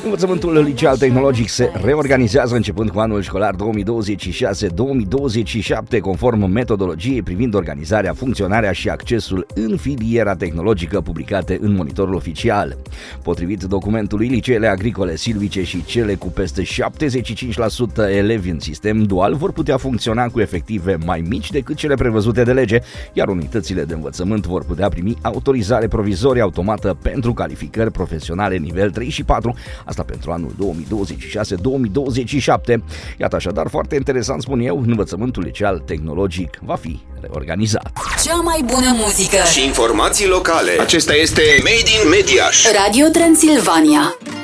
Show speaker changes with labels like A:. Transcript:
A: Învățământul liceal tehnologic se reorganizează începând cu anul școlar 2026-2027, conform metodologiei privind organizarea, funcționarea și accesul în filiera tehnologică publicate în Monitorul Oficial. Potrivit documentului, liceele agricole, silvice și cele cu peste 75% elevi în sistem dual vor putea funcționa cu efective mai mici decât cele prevăzute de lege, iar unitățile de învățământ vor putea primi autorizare provizorie automată pentru calificări profesionale nivel 3 și 4, asta pentru anul 2026-2027. Iată așadar, foarte interesant, spun eu, învățământul liceal tehnologic va fi reorganizat.
B: Cea mai bună muzică
C: și informații locale. Acesta este Made in Mediaș.
B: Radio Transilvania.